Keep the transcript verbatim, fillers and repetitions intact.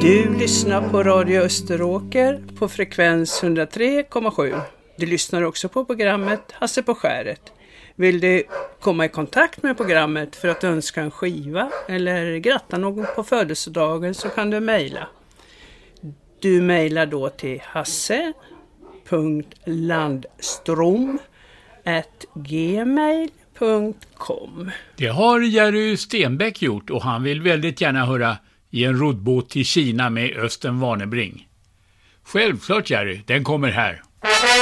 Du lyssnar på Radio Österåker på frekvens hundratre komma sju. Du lyssnar också på programmet Hasse på skäret. Vill du komma i kontakt med programmet för att önska en skiva eller gratta någon på födelsedagen så kan du mejla. Du mejlar då till hasse punkt landstrom at gmail punkt com. Det har Jerry Stenbeck gjort och han vill väldigt gärna höra I en roddbåt till Kina med Östen Warnerbring. Självklart Jerry, den kommer här.